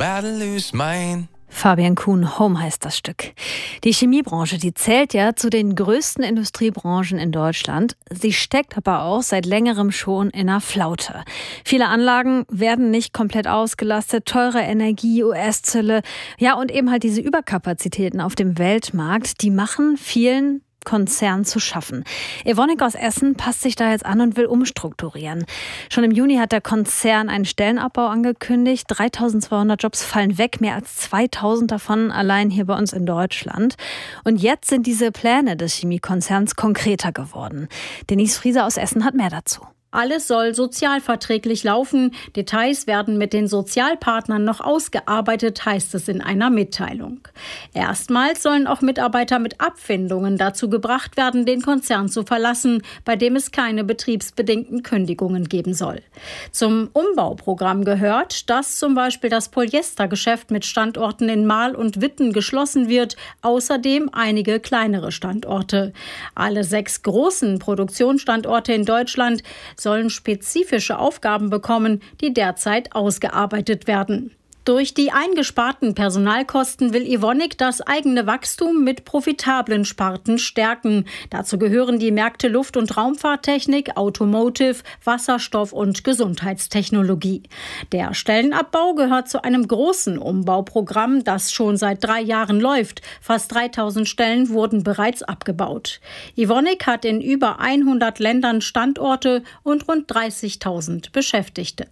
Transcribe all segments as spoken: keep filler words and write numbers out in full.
about to lose mine. Fabian Kuhn, Home heißt das Stück. Die Chemiebranche, die zählt ja zu den größten Industriebranchen in Deutschland. Sie steckt aber auch seit längerem schon in einer Flaute. Viele Anlagen werden nicht komplett ausgelastet, teure Energie, U S-Zölle, ja und eben halt diese Überkapazitäten auf dem Weltmarkt, die machen vielen Konzern zu schaffen. Evonik aus Essen passt sich da jetzt an und will umstrukturieren. Schon im Juni hat der Konzern einen Stellenabbau angekündigt. dreitausendzweihundert Jobs fallen weg, mehr als zweitausend davon allein hier bei uns in Deutschland. Und jetzt sind diese Pläne des Chemiekonzerns konkreter geworden. Denise Frieser aus Essen hat mehr dazu. Alles soll sozialverträglich laufen. Details werden mit den Sozialpartnern noch ausgearbeitet, heißt es in einer Mitteilung. Erstmals sollen auch Mitarbeiter mit Abfindungen dazu gebracht werden, den Konzern zu verlassen, bei dem es keine betriebsbedingten Kündigungen geben soll. Zum Umbauprogramm gehört, dass zum Beispiel das Polyestergeschäft mit Standorten in Marl und Witten geschlossen wird, außerdem einige kleinere Standorte. Alle sechs großen Produktionsstandorte in Deutschland sollen spezifische Aufgaben bekommen, die derzeit ausgearbeitet werden. Durch die eingesparten Personalkosten will Evonik das eigene Wachstum mit profitablen Sparten stärken. Dazu gehören die Märkte Luft- und Raumfahrttechnik, Automotive, Wasserstoff und Gesundheitstechnologie. Der Stellenabbau gehört zu einem großen Umbauprogramm, das schon seit drei Jahren läuft. Fast dreitausend Stellen wurden bereits abgebaut. Evonik hat in über hundert Ländern Standorte und rund dreißigtausend Beschäftigte.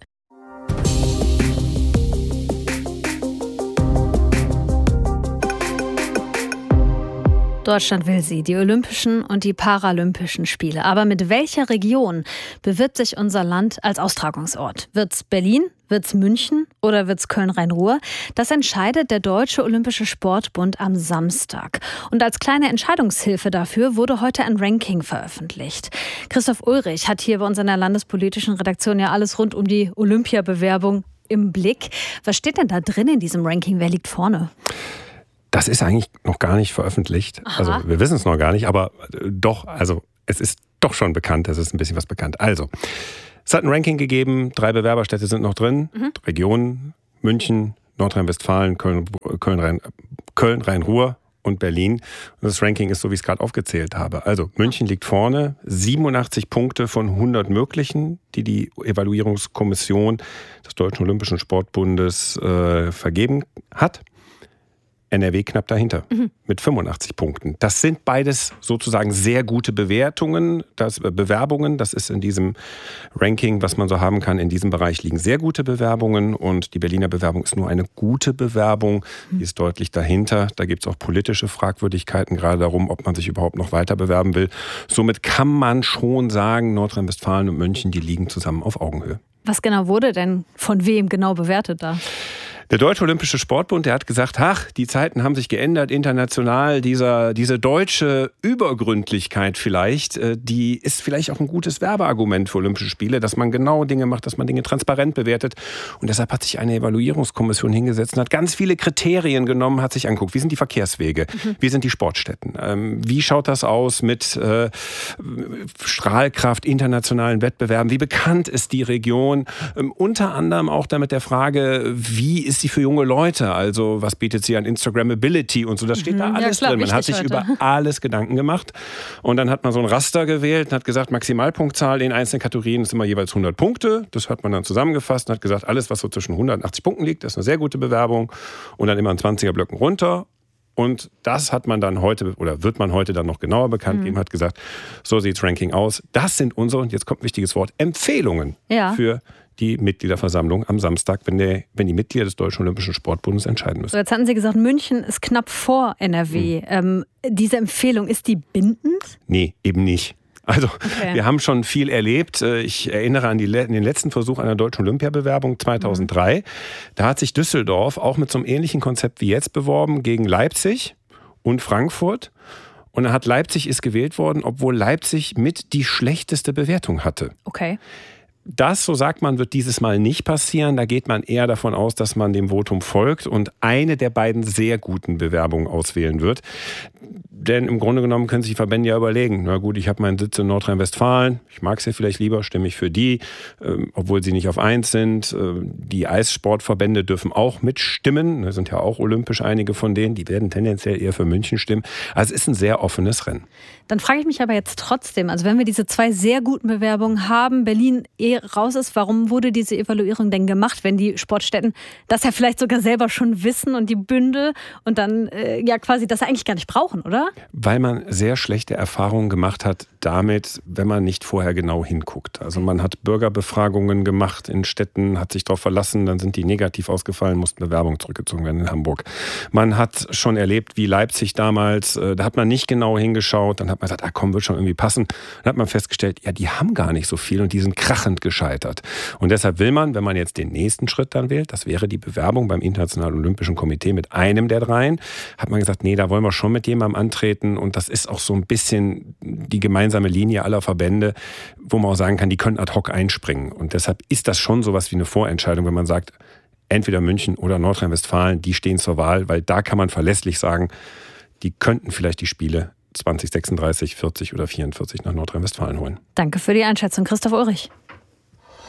Deutschland will sie, die Olympischen und die Paralympischen Spiele. Aber mit welcher Region bewirbt sich unser Land als Austragungsort? Wird's Berlin, wird's München oder wird's Köln-Rhein-Ruhr? Das entscheidet der Deutsche Olympische Sportbund am Samstag. Und als kleine Entscheidungshilfe dafür wurde heute ein Ranking veröffentlicht. Christoph Ulrich hat hier bei uns in der landespolitischen Redaktion ja alles rund um die Olympiabewerbung im Blick. Was steht denn da drin in diesem Ranking? Wer liegt vorne? Das ist eigentlich noch gar nicht veröffentlicht. Aha. Also wir wissen es noch gar nicht, aber doch, also es ist doch schon bekannt, es ist ein bisschen was bekannt. Also, es hat ein Ranking gegeben, drei Bewerberstädte sind noch drin, mhm. Regionen, München, Nordrhein-Westfalen, Köln, Köln, Rhein, Köln, Rhein-Ruhr und Berlin. Und das Ranking ist so, wie ich es gerade aufgezählt habe. Also München liegt vorne, siebenundachtzig Punkte von hundert möglichen, die die Evaluierungskommission des Deutschen Olympischen Sportbundes äh, vergeben hat. N R W knapp dahinter, mhm. mit fünfundachtzig Punkten. Das sind beides sozusagen sehr gute Bewertungen, das, äh, Bewerbungen. Das ist in diesem Ranking, was man so haben kann, in diesem Bereich liegen sehr gute Bewerbungen. Und die Berliner Bewerbung ist nur eine gute Bewerbung. Mhm. Die ist deutlich dahinter. Da gibt es auch politische Fragwürdigkeiten, gerade darum, ob man sich überhaupt noch weiter bewerben will. Somit kann man schon sagen, Nordrhein-Westfalen und München, die liegen zusammen auf Augenhöhe. Was genau wurde denn von wem genau bewertet da? Der Deutsche Olympische Sportbund, der hat gesagt, ach, die Zeiten haben sich geändert international. Dieser, diese deutsche Übergründlichkeit vielleicht, die ist vielleicht auch ein gutes Werbeargument für Olympische Spiele, dass man genau Dinge macht, dass man Dinge transparent bewertet. Und deshalb hat sich eine Evaluierungskommission hingesetzt und hat ganz viele Kriterien genommen, hat sich angeguckt, wie sind die Verkehrswege, mhm. wie sind die Sportstätten, ähm, wie schaut das aus mit äh, Strahlkraft, internationalen Wettbewerben, wie bekannt ist die Region, ähm, unter anderem auch damit der Frage, wie ist sie für junge Leute, also was bietet sie an Instagrammability und so, das steht mhm, da alles ja, klar, drin. Man hat sich heute. über alles Gedanken gemacht und dann hat man so ein Raster gewählt und hat gesagt, Maximalpunktzahl in einzelnen Kategorien ist immer jeweils hundert Punkte. Das hat man dann zusammengefasst und hat gesagt, alles, was so zwischen hundert und achtzig Punkten liegt, das ist eine sehr gute Bewerbung und dann immer in zwanziger Blöcken runter. Und das hat man dann heute, oder wird man heute dann noch genauer bekannt geben, mhm. hat gesagt, so sieht das Ranking aus. Das sind unsere, und jetzt kommt ein wichtiges Wort, Empfehlungen ja. für die Mitgliederversammlung am Samstag, wenn, der, wenn die Mitglieder des Deutschen Olympischen Sportbundes entscheiden müssen. So, jetzt hatten Sie gesagt, München ist knapp vor N R W. Mhm. Ähm, diese Empfehlung, ist die bindend? Nee, eben nicht. Also okay. wir haben schon viel erlebt. Ich erinnere an, die, an den letzten Versuch einer deutschen Olympiabewerbung zweitausenddrei. Mhm. Da hat sich Düsseldorf auch mit so einem ähnlichen Konzept wie jetzt beworben gegen Leipzig und Frankfurt. Und dann hat Leipzig ist gewählt worden, obwohl Leipzig mit die schlechteste Bewertung hatte. Okay. Das, so sagt man, wird dieses Mal nicht passieren. Da geht man eher davon aus, dass man dem Votum folgt und eine der beiden sehr guten Bewerbungen auswählen wird. Denn im Grunde genommen können sich die Verbände ja überlegen, na gut, ich habe meinen Sitz in Nordrhein-Westfalen, ich mag es ja vielleicht lieber, stimme ich für die, äh, obwohl sie nicht auf eins sind. Äh, die Eissportverbände dürfen auch mitstimmen, da sind ja auch olympisch einige von denen, die werden tendenziell eher für München stimmen. Also es ist ein sehr offenes Rennen. Dann frage ich mich aber jetzt trotzdem, also wenn wir diese zwei sehr guten Bewerbungen haben, Berlin eh raus ist, warum wurde diese Evaluierung denn gemacht, wenn die Sportstätten das ja vielleicht sogar selber schon wissen und die Bünde und dann äh, ja quasi das eigentlich gar nicht brauchen, oder? Weil man sehr schlechte Erfahrungen gemacht hat damit, wenn man nicht vorher genau hinguckt. Also man hat Bürgerbefragungen gemacht in Städten, hat sich darauf verlassen, dann sind die negativ ausgefallen, mussten Bewerbungen zurückgezogen werden in Hamburg. Man hat schon erlebt, wie Leipzig damals, da hat man nicht genau hingeschaut, dann hat man gesagt, ah komm, wird schon irgendwie passen. Dann hat man festgestellt, ja, die haben gar nicht so viel und die sind krachend gescheitert. Und deshalb will man, wenn man jetzt den nächsten Schritt dann wählt, das wäre die Bewerbung beim Internationalen Olympischen Komitee mit einem der dreien, hat man gesagt, nee, da wollen wir schon mit jemandem antreten und das ist auch so ein bisschen die gemeinsame Linie aller Verbände, wo man auch sagen kann, die können ad hoc einspringen. Und deshalb ist das schon sowas wie eine Vorentscheidung, wenn man sagt, entweder München oder Nordrhein-Westfalen, die stehen zur Wahl, weil da kann man verlässlich sagen, die könnten vielleicht die Spiele zwanzig sechsunddreißig, vierzig oder vierundvierzig nach Nordrhein-Westfalen holen. Danke für die Einschätzung, Christoph Ulrich.